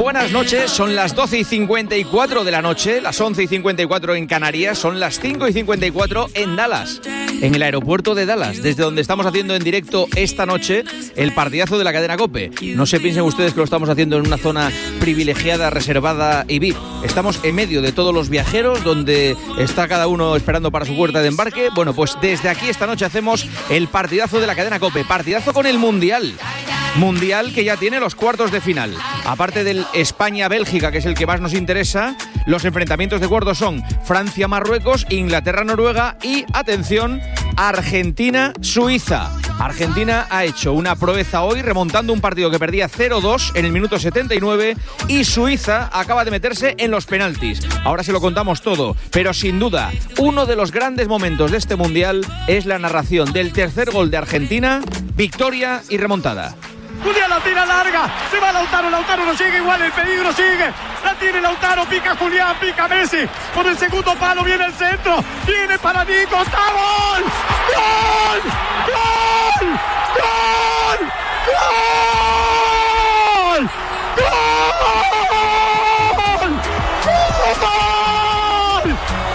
buenas noches. Son las 12:54 de la noche, las 11:54 en Canarias, son las 5:54 en Dallas, en el aeropuerto de Dallas, desde donde estamos haciendo en directo esta noche el partidazo de la cadena COPE. No se piensen ustedes que lo estamos haciendo en una zona privilegiada, reservada y VIP. Estamos en medio de todos los viajeros, donde está cada uno esperando para su puerta de embarque. Bueno, pues desde aquí esta noche hacemos el partidazo de la cadena COPE, partidazo con el Mundial que ya tiene los cuartos de final. Aparte del España-Bélgica, que es el que más nos interesa, los enfrentamientos de cuartos son Francia-Marruecos, Inglaterra-Noruega y, atención, Argentina-Suiza. Argentina ha hecho una proeza hoy remontando un partido que perdía 0-2 en el minuto 79 y Suiza acaba de meterse en los penaltis. Ahora se lo contamos todo, pero sin duda uno de los grandes momentos de este Mundial es la narración del tercer gol de Argentina, victoria y remontada. Julián la tira larga, se va Lautaro no sigue igual, el peligro sigue, la tiene Lautaro, pica Julián, pica Messi, por el segundo palo viene el centro, viene para Nico, ¡está gol! ¡Gol! ¡Gol! ¡Gol! ¡Gol! ¡Gol!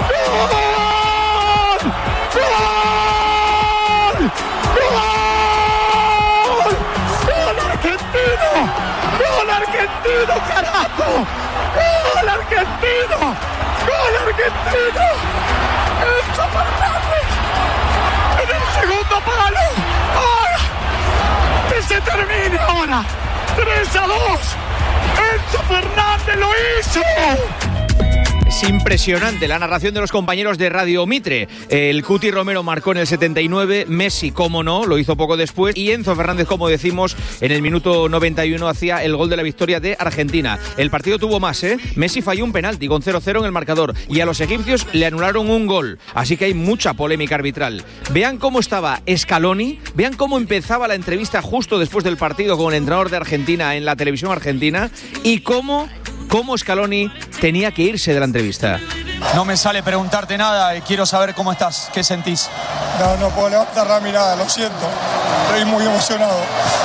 ¡Gol argentino, carajo! ¡Gol argentino! ¡Gol argentino! ¡Enzo Fernández! ¡En el segundo palo! ¡Ahora! ¡Que se termine ahora! ¡3-2! ¡Enzo Fernández lo hizo! Es impresionante la narración de los compañeros de Radio Mitre. El Cuti Romero marcó en el 79, Messi, cómo no, lo hizo poco después, y Enzo Fernández, como decimos, en el minuto 91 hacía el gol de la victoria de Argentina. El partido tuvo más, Messi falló un penalti con 0-0 en el marcador y a los egipcios le anularon un gol, así que hay mucha polémica arbitral. Vean cómo estaba Scaloni, vean cómo empezaba la entrevista justo después del partido con el entrenador de Argentina en la televisión argentina y cómo Scaloni tenía que irse de la entrevista. No me sale preguntarte nada y quiero saber cómo estás, qué sentís. No puedo levantar la mirada, lo siento. Estoy muy emocionado.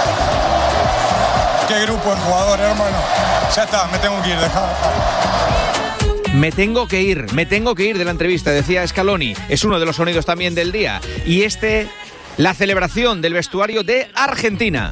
Qué grupo de jugadores, hermano. Ya está, me tengo que ir, dejá. Me tengo que ir de la entrevista, decía Scaloni. Es uno de los sonidos también del día. Y la celebración del vestuario de Argentina.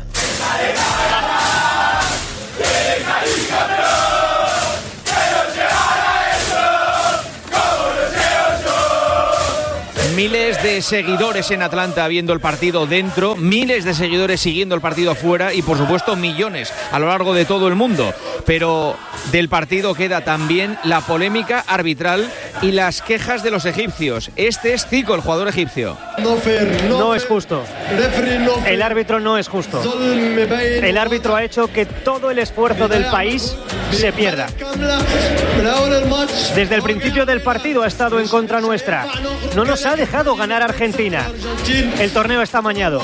Miles de seguidores en Atlanta viendo el partido dentro, miles de seguidores siguiendo el partido afuera y, por supuesto, millones a lo largo de todo el mundo. Pero del partido queda también la polémica arbitral y las quejas de los egipcios. Este es Zico, el jugador egipcio. No es justo. El árbitro no es justo. El árbitro ha hecho que todo el esfuerzo del país se pierda. Desde el principio del partido ha estado en contra nuestra. No nos ha dejado ganar Argentina. El torneo está amañado.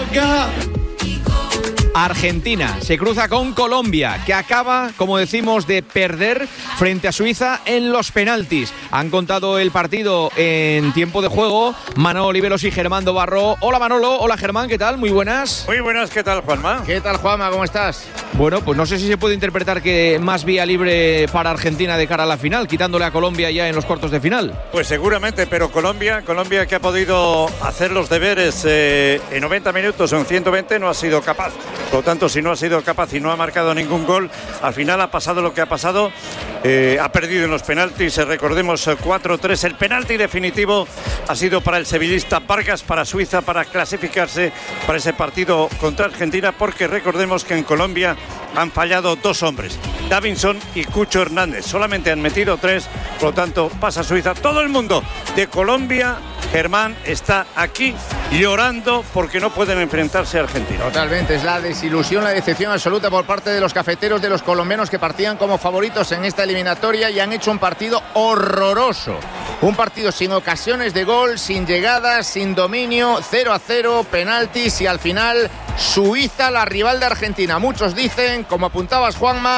Argentina se cruza con Colombia, que acaba, como decimos, de perder frente a Suiza en los penaltis. Han contado el partido en tiempo de juego Manolo Oliveros y Germán Dobarro. Hola Manolo, hola Germán, ¿qué tal? Muy buenas. Muy buenas, ¿qué tal Juanma? ¿Qué tal Juanma? ¿Cómo estás? Bueno, pues no sé si se puede interpretar que más vía libre para Argentina de cara a la final, quitándole a Colombia ya en los cuartos de final. Pues seguramente, pero Colombia que ha podido hacer los deberes en 90 minutos o en 120 no ha sido capaz. Por lo tanto, si no ha sido capaz y no ha marcado ningún gol, al final ha pasado lo que ha pasado. Ha perdido en los penaltis, recordemos 4-3. El penalti definitivo ha sido para el sevillista Vargas, para Suiza, para clasificarse para ese partido contra Argentina, porque recordemos que en Colombia han fallado dos hombres, Davinson y Cucho Hernández. Solamente han metido 3, por lo tanto pasa Suiza. Todo el mundo de Colombia, Germán, está aquí llorando porque no pueden enfrentarse a Argentina. Totalmente, es la desilusión, la decepción absoluta por parte de los cafeteros, de los colombianos que partían como favoritos en esta eliminatoria y han hecho un partido horroroso. Un partido sin ocasiones de gol, sin llegadas, sin dominio, 0-0, penaltis y al final Suiza, la rival de Argentina. Muchos dicen, como apuntabas Juanma,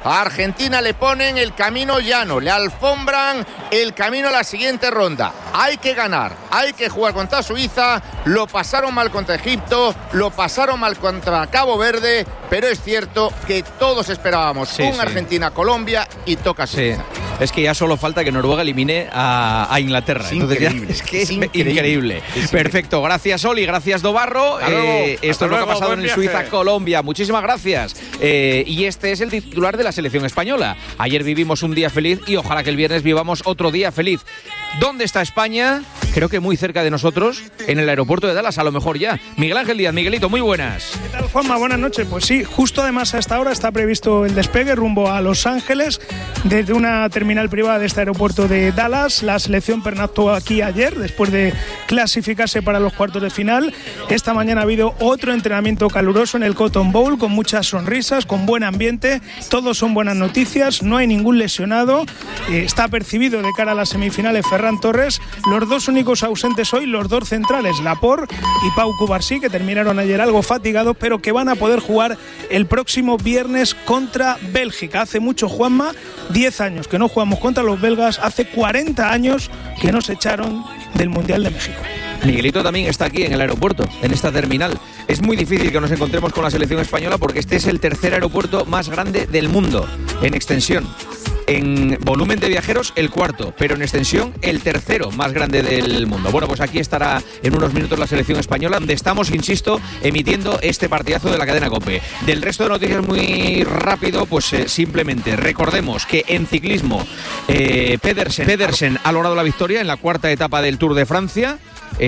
A Argentina le ponen el camino llano, le alfombran el camino a la siguiente ronda. Hay que ganar, hay que jugar contra Suiza. Lo pasaron mal contra Egipto, lo pasaron mal contra Cabo Verde, pero es cierto que todos esperábamos un Argentina-Colombia y toca Suiza. Sí. Es que ya solo falta que Noruega elimine a Inglaterra. Es increíble. Es que es increíble. Perfecto. Gracias, Oli. Gracias, Dobarro. Esto es lo que ha pasado en Suiza-Colombia. Muchísimas gracias. Y este es el titular de la selección española. Ayer vivimos un día feliz y ojalá que el viernes vivamos otro día feliz. ¿Dónde está España? Creo que muy cerca de nosotros, en el aeropuerto de Dallas, a lo mejor ya. Miguel Ángel Díaz. Miguelito, muy buenas. ¿Qué tal, Juanma? Buenas noches. Pues sí, justo además a esta hora está previsto el despegue rumbo a Los Ángeles desde una terminal privada de este aeropuerto de Dallas. La selección pernoctó aquí ayer, después de clasificarse para los cuartos de final. Esta mañana ha habido otro entrenamiento caluroso en el Cotton Bowl, con muchas sonrisas, con buen ambiente. Todos son buenas noticias, no hay ningún lesionado. Está percibido de cara a las semifinales Ferran Torres. Los dos únicos ausentes hoy, los dos centrales, Laporte y Pau Cubarsí, que terminaron ayer algo fatigados, pero que van a poder jugar el próximo viernes contra Bélgica. Hace mucho, Juanma, 10 años que no jugamos contra los belgas, hace 40 años que nos echaron del Mundial de México. Miguelito también está aquí en el aeropuerto, en esta terminal. Es muy difícil que nos encontremos con la selección española porque este es el tercer aeropuerto más grande del mundo en extensión. En volumen de viajeros, el cuarto, pero en extensión, el tercero más grande del mundo. Bueno, pues aquí estará en unos minutos la selección española, donde estamos, insisto, emitiendo este partidazo de la cadena COPE. Del resto de noticias muy rápido, pues simplemente recordemos que en ciclismo Pedersen ha logrado la victoria en la cuarta etapa del Tour de Francia.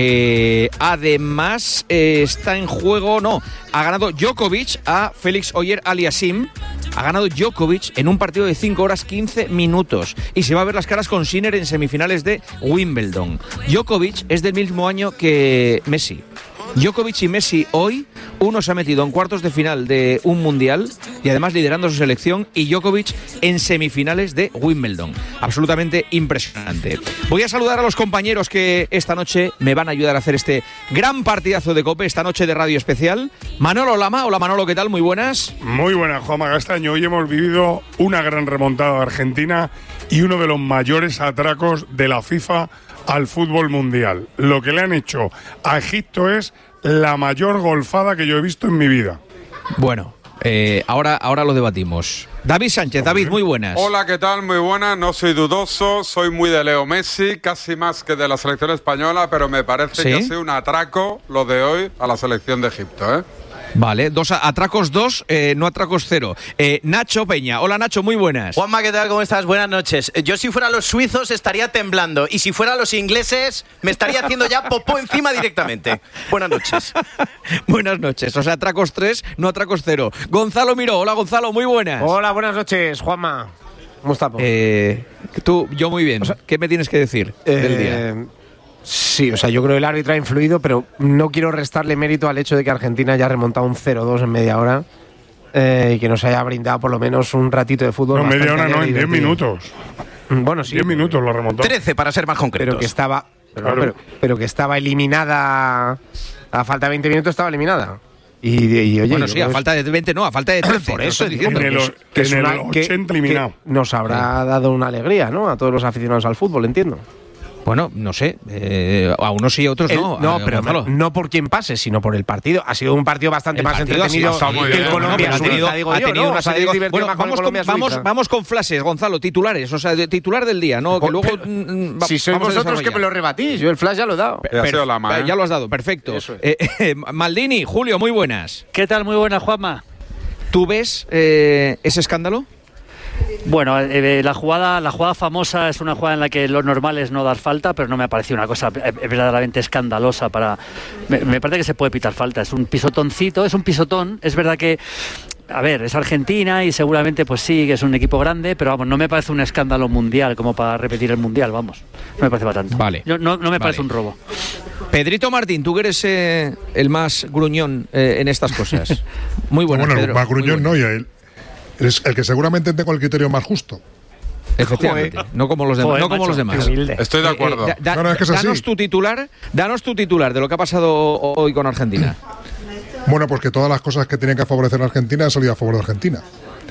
Además, está en juego, ha ganado Djokovic a Félix Auger-Aliassime. Ha ganado Djokovic en un partido de 5 horas 15 minutos y se va a ver las caras con Sinner en semifinales de Wimbledon. Djokovic es del mismo año que Messi. Djokovic y Messi hoy, uno se ha metido en cuartos de final de un mundial y además liderando su selección, y Djokovic en semifinales de Wimbledon. Absolutamente impresionante. Voy a saludar a los compañeros que esta noche me van a ayudar a hacer este gran partidazo de COPE, esta noche de radio especial. Manolo Lama. Hola Manolo, ¿qué tal? Muy buenas. Muy buenas, Juanma Castaño. Hoy hemos vivido una gran remontada de Argentina y uno de los mayores atracos de la FIFA al fútbol mundial. Lo que le han hecho a Egipto es la mayor golfada que yo he visto en mi vida. Bueno, ahora lo debatimos. David Sánchez. David, muy buenas. Hola, ¿qué tal? Muy buenas. No soy dudoso, soy muy de Leo Messi, casi más que de la selección española, pero me parece que ha sido un atraco lo de hoy a la selección de Egipto, ¿eh? Vale, atracos 2, no atracos 0. Nacho Peña. Hola Nacho, muy buenas. Juanma, ¿qué tal? ¿Cómo estás? Buenas noches. Yo si fuera los suizos estaría temblando y si fuera los ingleses me estaría haciendo ya popó encima directamente. Buenas noches. Buenas noches. O sea, atracos 3, no atracos 0. Gonzalo Miró. Hola Gonzalo, muy buenas. Hola, buenas noches, Juanma. ¿Cómo estamos? Yo muy bien. O sea, ¿qué me tienes que decir del día? Sí, o sea, yo creo que el árbitro ha influido, pero no quiero restarle mérito al hecho de que Argentina haya remontado un 0-2 en media hora y que nos haya brindado por lo menos un ratito de fútbol. No, media hora no, en 10 minutos. Bueno, sí. 10 minutos lo remontó. 13 para ser más concretos. Pero que estaba eliminada, a falta de 20 minutos estaba eliminada. Y oye, bueno, sí, a falta de 20 no, a falta de 13. Por eso diciendo en el 80 eliminado. Que nos habrá dado una alegría, ¿no? A todos los aficionados al fútbol, entiendo. Bueno, no sé, a unos sí, a otros no. No, pero no por quien pase, sino por el partido. Ha sido un partido bastante más entretenido que el Colombia-Suiza, digo yo, ¿no? Una serie bueno, vamos con flashes, Gonzalo, titulares, o sea, titular del día, ¿no? Que luego si sois vosotros que me lo rebatís, yo el flash ya lo he dado. Ya lo has dado, perfecto. Maldini, Julio, muy buenas. ¿Qué tal? Muy buenas, Juanma. ¿Tú ves ese escándalo? Bueno, la jugada famosa es una jugada en la que lo normal es no dar falta, pero no me ha parecido una cosa verdaderamente escandalosa me parece que se puede pitar falta. Es un pisotoncito, es un pisotón. Es verdad que, a ver, es Argentina y seguramente pues sí, que es un equipo grande, pero vamos, no me parece un escándalo mundial como para repetir el mundial, vamos. No me parece para tanto. Vale. No me parece un robo. Pedrito Martín, tú que eres el más gruñón en estas cosas. Muy buenas, Pedro. Bueno, más gruñón no, y él es el que seguramente tengo el criterio más justo. Efectivamente, no como los demás. No como los demás. Estoy de acuerdo. Danos tu titular de lo que ha pasado hoy con Argentina. Bueno, pues que todas las cosas que tenían que favorecer a Argentina han salido a favor de Argentina.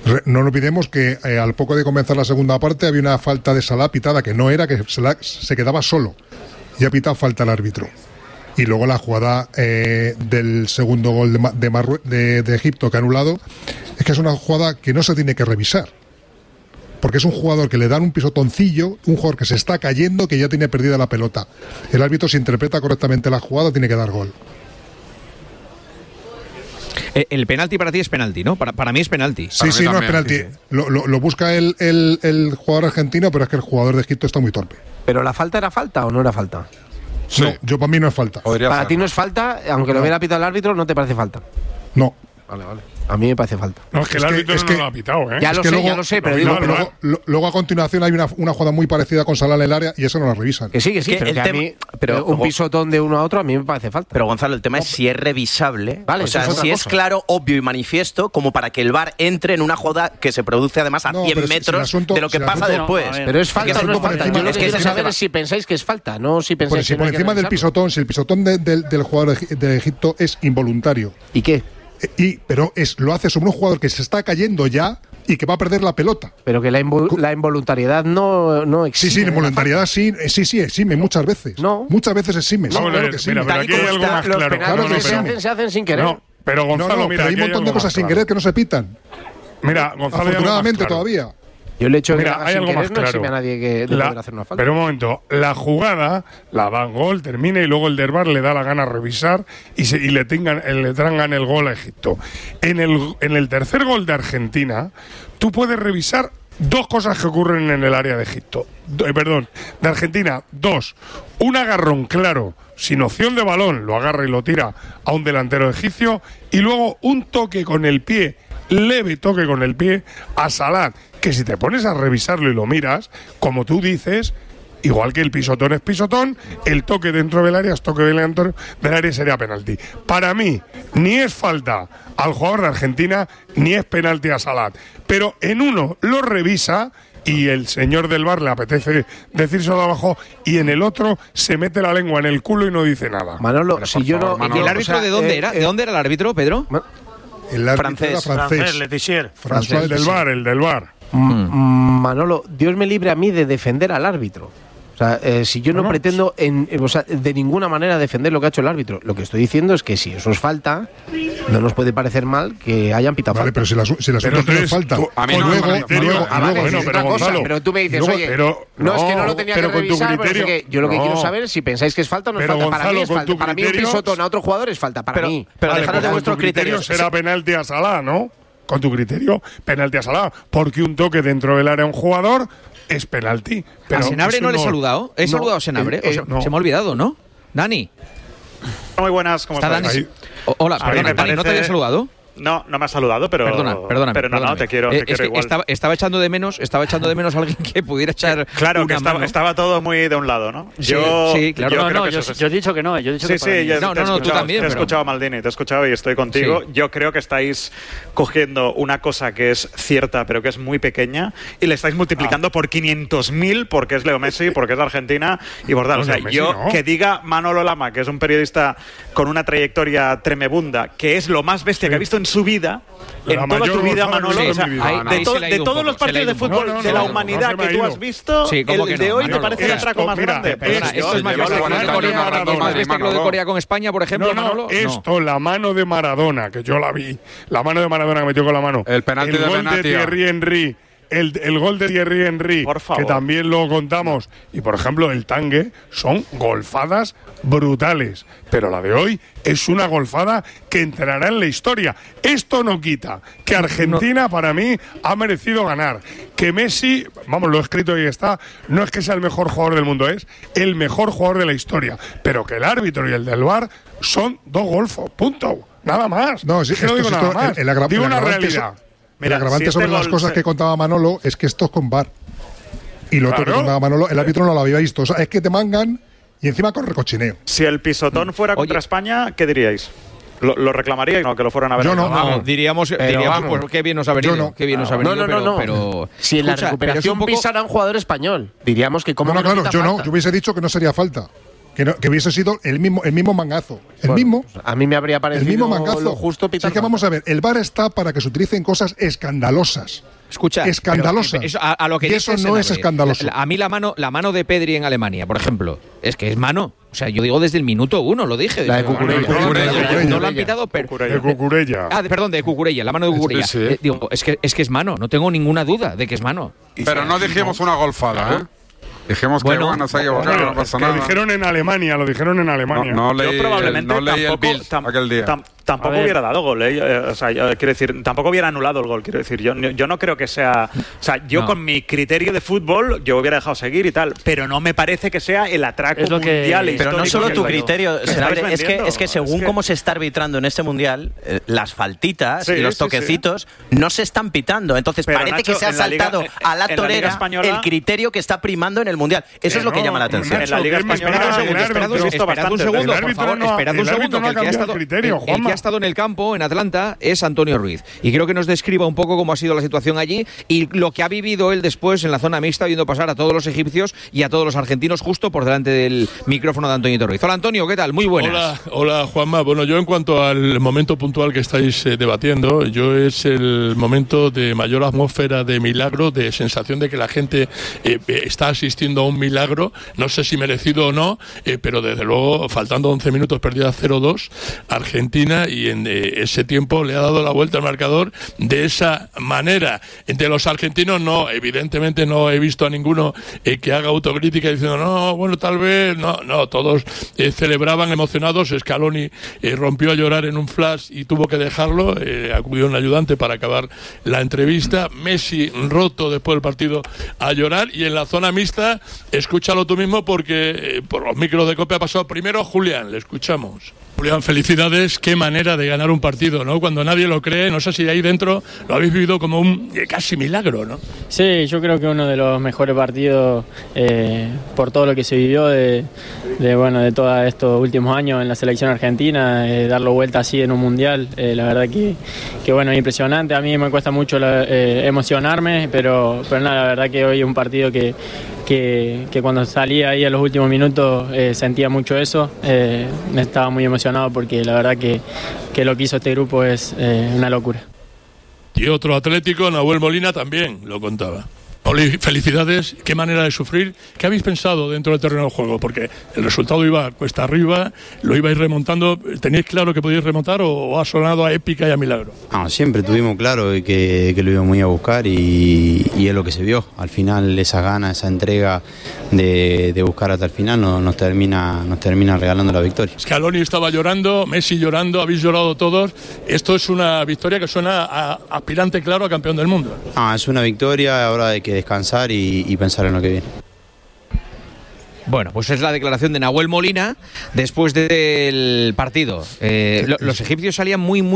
No nos olvidemos que al poco de comenzar la segunda parte había una falta de Salah pitada que no era, que se quedaba solo. Y ha pitado falta el árbitro. Y luego la jugada del segundo gol de Egipto que ha anulado, es que es una jugada que no se tiene que revisar. Porque es un jugador que le dan un pisotoncillo, un jugador que se está cayendo, que ya tiene perdida la pelota. El árbitro, si interpreta correctamente la jugada, tiene que dar gol. El penalti para ti es penalti, ¿no? Para mí es penalti. Sí, sí, no es penalti. Lo busca el jugador argentino, pero es que el jugador de Egipto está muy torpe. ¿Pero la falta era falta o no era falta? Sí. No, yo para mí no es falta. Para ti no es falta, aunque lo hubiera pitado el árbitro, ¿no te parece falta? No. Vale. A mí me parece falta. No, es que el árbitro no lo ha pitado, ¿eh? Ya lo sé, pero digo... Luego a continuación hay una jugada muy parecida con Salah en el área y eso no la revisan. Que sí, pero un pisotón de uno a otro a mí me parece falta. Pero Gonzalo, el tema es si es revisable. Vale, o sea, si es claro, obvio y manifiesto, como para que el VAR entre en una jugada que se produce además a 100 metros de lo que pasa después. Pero es falta o no es falta. Yo lo que quiero saber es si pensáis que es falta, no si pensáis que no por encima del pisotón, si el pisotón del jugador de Egipto es involuntario. ¿Y qué? Pero lo hace sobre un jugador que se está cayendo ya y que va a perder la pelota. Pero que la involuntariedad no existe. Sí, la involuntariedad sí exime muchas veces. No. Muchas veces exime. No, claro que sí. Mira, pero aquí hay algo más claro. Los penaltis se hacen sin querer. No, pero Gonzalo, mira, hay un montón de cosas sin querer que no se pitan. Mira, Gonzalo, afortunadamente todavía. Yo el hecho de que hay algo más claro. No exime a nadie de poder hacer una falta. Pero un momento, la jugada la dan gol, termina y luego el del VAR le da la gana revisar y le trangan el gol a Egipto. En el tercer gol de Argentina, tú puedes revisar dos cosas que ocurren en el área de Egipto. De Argentina, dos. Un agarrón claro, sin opción de balón, lo agarra y lo tira a un delantero egipcio, y luego un toque con el pie, leve toque con el pie a Salah, que si te pones a revisarlo y lo miras, como tú dices, igual que el pisotón es pisotón, el toque dentro del área es toque dentro del área, sería penalti. Para mí, ni es falta al jugador de Argentina, ni es penalti a Salah. Pero en uno lo revisa y el señor del VAR le apetece decírselo de abajo, y en el otro se mete la lengua en el culo y no dice nada. Manolo, si yo no... ¿Y el árbitro de dónde era? ¿De dónde era el árbitro, Pedro? El árbitro era francés. Letizier. El del VAR. Manolo, Dios me libre a mí de defender al árbitro. O sea, si yo no pretendo de ninguna manera defender lo que ha hecho el árbitro. Lo que estoy diciendo es que si eso es falta, no nos puede parecer mal que hayan pitado falta. Vale, pero si el asunto no es falta. A mí pero tú me dices, oye, no es que no lo tenía que revisar, yo lo que quiero saber es si pensáis que es falta o no es falta. Para mí es falta. Para mí un pisotón a otro jugador es falta. Para mí. Pero dejad de vuestros criterios. Será penalti a Salah, ¿no? Con tu criterio, penalti a Salah. Porque un toque dentro del área a un jugador es penalti. Pero ¿a Senabre no le he saludado? ¿He saludado a Senabre? Se me ha olvidado, ¿no? Dani. Muy buenas, ¿cómo estás? Hola, perdona, Dani, ¿no te había saludado? No me ha saludado, pero Perdona. No, te quiero igual. Estaba echando de menos a alguien que pudiera echar. Claro, que estaba todo muy de un lado, ¿no? Sí, claro. Yo he dicho que no. Yo he dicho que tú también. Te he escuchado, Maldini, te he escuchado y estoy contigo. Sí. Yo creo que estáis cogiendo una cosa que es cierta, pero que es muy pequeña, y le estáis multiplicando por 500.000 porque es Leo Messi, porque es de Argentina y por tal. O sea, que diga Manolo Lama, que es un periodista con una trayectoria tremebunda, que es lo más bestia que ha visto en su vida, en toda su vida, Manolo, de todos los partidos de fútbol de la humanidad que tú has visto, el de hoy te parece el atraco más grande. Esto es más bestia que lo de Corea con España, por ejemplo, Manolo. Esto, la mano de Maradona, que yo la vi, la mano de Maradona que metió con la mano, el penalti de gol de Thierry Henry, el gol de Thierry Henry, que también lo contamos, y por ejemplo el tangue, son golfadas brutales, pero la de hoy es una golfada que entrará en la historia. Esto no quita que Argentina para mí ha merecido ganar, que Messi, vamos, lo he escrito y está, no es que sea el mejor jugador del mundo, es el mejor jugador de la historia, pero que el árbitro y el del VAR son dos golfos, punto, nada más. No digo nada más, digo una realidad. Mira, el agravante sobre las cosas que contaba Manolo es que esto es con VAR. Y lo otro que contaba Manolo, el árbitro no lo había visto. O sea, es que te mangan y encima con recochineo. Si el pisotón fuera contra España, ¿qué diríais? ¿Lo reclamaríais o que lo fueran a ver? Yo no. Diríamos pues, qué bien nos ha venido. No. Qué bien nos ha venido, pero si en la recuperación pisara un jugador español, diríamos que como claro, yo no. Yo hubiese dicho que no sería falta. que hubiese sido el mismo mangazo. Mismo. A mí me habría parecido el mismo mangazo. Lo justo pitar. Es que vamos a ver, el VAR está para que se utilicen cosas escandalosas. Escucha, escandalosas. Eso, a lo que y eso no es escandaloso. A mí la mano de Pedri en Alemania, por ejemplo, es que es mano. O sea, yo digo desde el minuto 1, lo dije. La de Cucurella. No lo han pitado, pero... De Cucurella. Perdón, de Cucurella, la mano de Cucurella. Sí. Digo, es que es mano, no tengo ninguna duda de que es mano. Pero no dijimos una golfada, ¿eh? Dijimos que bueno, se ha equivocado, no pasa nada. Lo dijeron en Alemania. No leí, yo probablemente no leí tampoco, el Bild aquel día. Tampoco hubiera dado gol, o sea, quiero decir, tampoco hubiera anulado el gol, quiero decir, yo no creo que sea, o sea, yo con mi criterio de fútbol, yo hubiera dejado seguir y tal, pero no me parece que sea el atraco mundial. Pero no solo tu criterio, es que según cómo se está arbitrando en este mundial, las faltitas y los toquecitos no se están pitando, entonces pero parece Nacho, que se ha saltado a la torera española, el criterio que está primando en el mundial. Eso es lo que llama la atención. En la Liga Española esperad un segundo, por favor, esperad un segundo, que el que ha estado en el campo, en Atlanta, es Antonio Ruiz. Y creo que nos describa un poco cómo ha sido la situación allí y lo que ha vivido él después en la zona mixta, viendo pasar a todos los egipcios y a todos los argentinos justo por delante del micrófono de Antonio Ruiz. Hola, Antonio, ¿qué tal? Muy buenas. Hola, Juanma. Bueno, yo en cuanto al momento puntual que estáis debatiendo, yo es el momento de mayor atmósfera de milagro, de sensación de que la gente está asistiendo a un milagro, no sé si merecido o no, pero desde luego, faltando 11 minutos, perdida 0-2, Argentina, y en ese tiempo le ha dado la vuelta al marcador de esa manera. De los argentinos no, evidentemente no he visto a ninguno que haga autocrítica diciendo no, bueno, tal vez, no, todos celebraban emocionados. Scaloni rompió a llorar en un flash y tuvo que dejarlo, acudió un ayudante para acabar la entrevista. Messi roto después del partido a llorar, y en la zona mixta, escúchalo tú mismo porque por los micros de COPE ha pasado primero Julián, le escuchamos. Julián, felicidades, qué manera de ganar un partido, ¿no? Cuando nadie lo cree, no sé si ahí dentro lo habéis vivido como un casi milagro, ¿no? Sí, yo creo que uno de los mejores partidos por todo lo que se vivió de todos estos últimos años en la selección argentina, darlo vuelta así en un mundial, la verdad que bueno, es impresionante. A mí me cuesta mucho emocionarme, pero nada, la verdad que hoy es un partido que cuando salí ahí a los últimos minutos sentía mucho eso, me estaba muy emocionado porque la verdad que lo que hizo este grupo es una locura. Y otro Atlético, Nahuel Molina, también lo contaba. Oli, felicidades, qué manera de sufrir. ¿Qué habéis pensado dentro del terreno del juego? Porque el resultado iba cuesta arriba, lo ibais remontando. ¿Teníais claro que podíais remontar o ha sonado a épica y a milagro? No, siempre tuvimos claro que lo íbamos a ir a buscar y es lo que se vio. Al final esa gana, esa entrega de buscar hasta el final nos termina regalando la victoria. Scaloni estaba llorando, Messi llorando, habéis llorado todos. Esto es una victoria que suena a aspirante claro a campeón del mundo. Es una victoria, ahora hay que descansar y pensar en lo que viene. Bueno, pues es la declaración de Nahuel Molina después del partido. Los egipcios salían muy